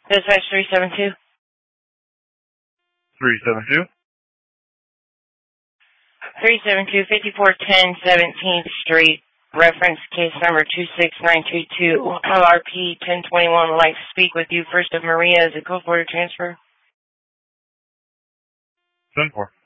Dispatch 372. 372. 372 5410 17th Street. Reference case number 26922. LRP 1021 would like to speak with you. First of Maria, is it code for transfer? 10-4.